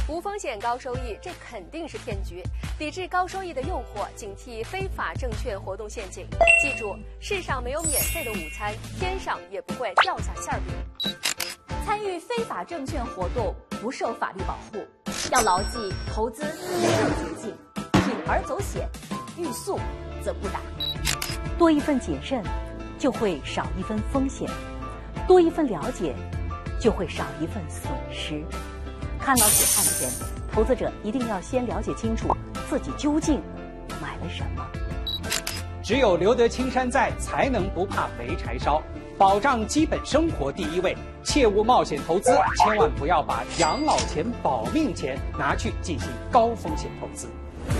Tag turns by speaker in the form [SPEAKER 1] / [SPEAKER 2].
[SPEAKER 1] 无风险高收益，这肯定是骗局。抵制高收益的诱惑，警惕非法证券活动陷阱。记住，世上没有免费的午餐，天上也不会掉下馅饼。
[SPEAKER 2] 参与非法证券活动不受法律保护，要牢记投资没有捷径，铤而走险，欲速则不达。
[SPEAKER 3] 多一份谨慎，就会少一分风险；多一份了解，就会少一份损失。看牢血汗的人，投资者一定要先了解清楚自己究竟买了什么。
[SPEAKER 4] 只有留得青山在，才能不怕没柴烧。保障基本生活第一位，切勿冒险投资，千万不要把养老钱、保命钱拿去进行高风险投资。